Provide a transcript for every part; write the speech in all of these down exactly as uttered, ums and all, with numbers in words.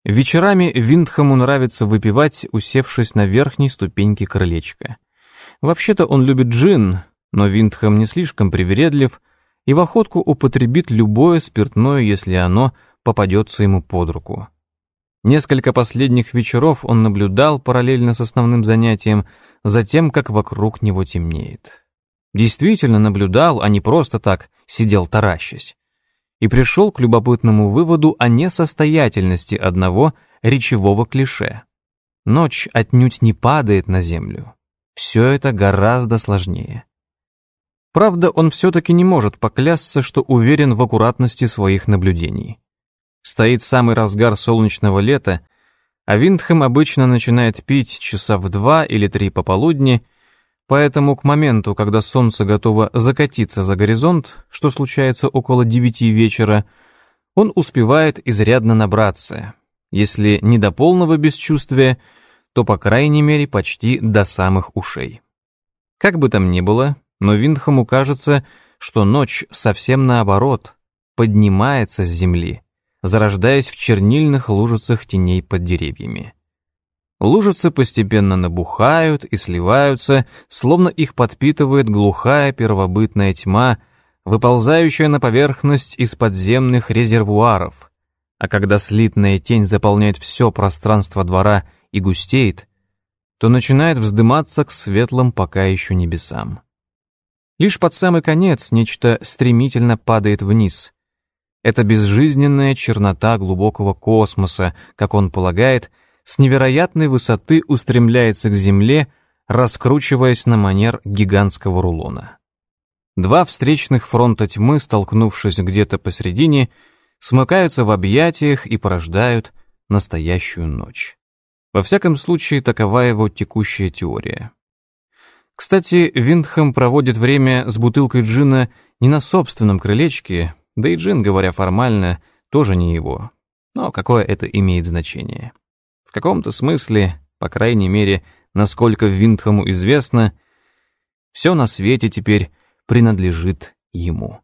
Вечерами Виндхэму нравится выпивать, усевшись на верхней ступеньке крылечка. Вообще-то он любит джин, но Виндхэм не слишком привередлив и в охотку употребит любое спиртное, если оно попадется ему под руку. Несколько последних вечеров он наблюдал, параллельно с основным занятием, за тем, как вокруг него темнеет. Действительно наблюдал, а не просто так сидел таращась. И пришел к любопытному выводу о несостоятельности одного речевого клише. Ночь отнюдь не падает на землю. Все это гораздо сложнее. Правда, он все-таки не может поклясться, что уверен в аккуратности своих наблюдений. Стоит самый разгар солнечного лета, а Виндхэм обычно начинает пить часа в два или три пополудни, поэтому к моменту, когда солнце готово закатиться за горизонт, что случается около девяти вечера, он успевает изрядно набраться, если не до полного бесчувствия, то, по крайней мере, почти до самых ушей. Как бы там ни было, но Виндхэму кажется, что ночь совсем наоборот, поднимается с земли, зарождаясь в чернильных лужицах теней под деревьями. Лужицы постепенно набухают и сливаются, словно их подпитывает глухая первобытная тьма, выползающая на поверхность из подземных резервуаров. А когда слитная тень заполняет все пространство двора и густеет, то начинает вздыматься к светлым пока еще небесам. Лишь под самый конец нечто стремительно падает вниз. Это безжизненная чернота глубокого космоса, как он полагает, с невероятной высоты устремляется к Земле, раскручиваясь на манер гигантского рулона. Два встречных фронта тьмы, столкнувшись где-то посередине, смыкаются в объятиях и порождают настоящую ночь. Во всяком случае, такова его текущая теория. Кстати, Виндхэм проводит время с бутылкой джина не на собственном крылечке, да и джин, говоря формально, тоже не его. Но какое это имеет значение? В каком-то смысле, по крайней мере, насколько Виндхэму известно, все на свете теперь принадлежит ему.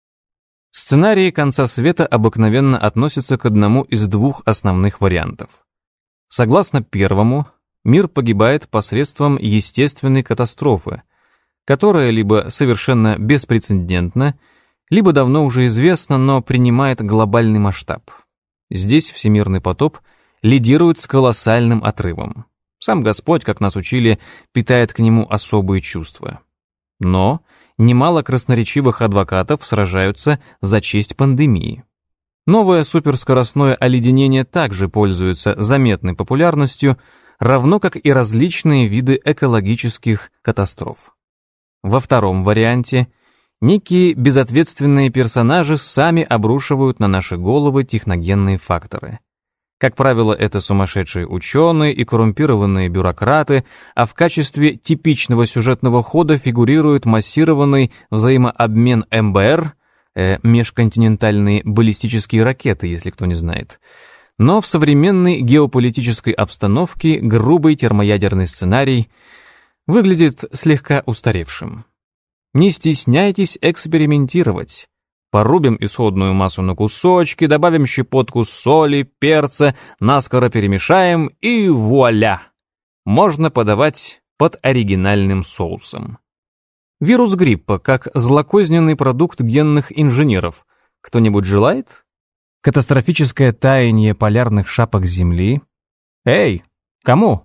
Сценарии «Конца света» обыкновенно относятся к одному из двух основных вариантов. Согласно первому, мир погибает посредством естественной катастрофы, которая либо совершенно беспрецедентна, либо давно уже известна, но принимает глобальный масштаб. Здесь всемирный потоп лидирует с колоссальным отрывом. Сам Господь, как нас учили, питает к нему особые чувства. Но немало красноречивых адвокатов сражаются за честь пандемии. Новое суперскоростное оледенение также пользуется заметной популярностью, равно как и различные виды экологических катастроф. Во втором варианте некие безответственные персонажи сами обрушивают на наши головы техногенные факторы. Как правило, это сумасшедшие ученые и коррумпированные бюрократы, а в качестве типичного сюжетного хода фигурирует массированный взаимообмен эм бэ эр, э, межконтинентальные баллистические ракеты, если кто не знает. Но в современной геополитической обстановке грубый термоядерный сценарий выглядит слегка устаревшим. Не стесняйтесь экспериментировать. Порубим исходную массу на кусочки, добавим щепотку соли, перца, наскоро перемешаем и вуаля! Можно подавать под оригинальным соусом. Вирус гриппа как злокозненный продукт генных инженеров. Кто-нибудь желает? Катастрофическое таяние полярных шапок Земли? Эй, кому?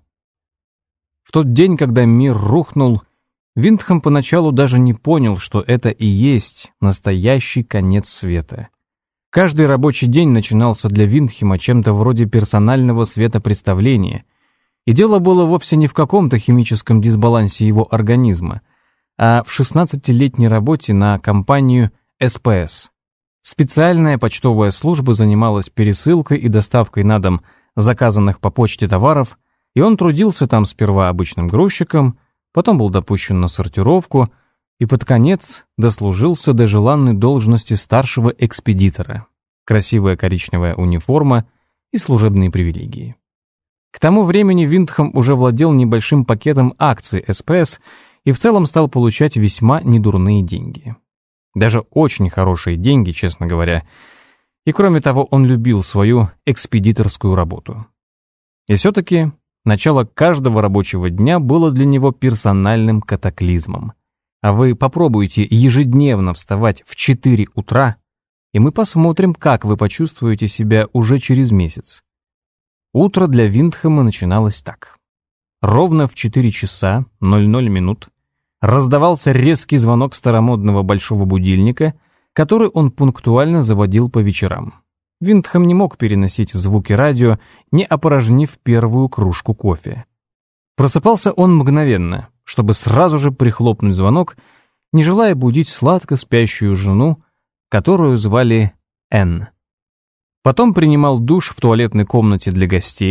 В тот день, когда мир рухнул, Виндхэм поначалу даже не понял, что это и есть настоящий конец света. Каждый рабочий день начинался для Виндхэма чем-то вроде персонального светопредставления, и дело было вовсе не в каком-то химическом дисбалансе его организма, а в шестнадцатилетней работе на компанию эс пэ эс. Специальная почтовая служба занималась пересылкой и доставкой на дом заказанных по почте товаров, и он трудился там сперва обычным грузчиком, потом был допущен на сортировку и под конец дослужился до желанной должности старшего экспедитора, красивая коричневая униформа и служебные привилегии. К тому времени Виндхэм уже владел небольшим пакетом акций эс пэ эс и в целом стал получать весьма недурные деньги. Даже очень хорошие деньги, честно говоря. И кроме того, он любил свою экспедиторскую работу. И все-таки начало каждого рабочего дня было для него персональным катаклизмом. А вы попробуйте ежедневно вставать в четыре утра, и мы посмотрим, как вы почувствуете себя уже через месяц. Утро для Виндхэма начиналось так. Ровно в четыре часа ноль ноль минут раздавался резкий звонок старомодного большого будильника, который он пунктуально заводил по вечерам. Виндхэм не мог переносить звуки радио, не опорожнив первую кружку кофе. Просыпался он мгновенно, чтобы сразу же прихлопнуть звонок, не желая будить сладко спящую жену, которую звали Энн. Потом принимал душ в туалетной комнате для гостей,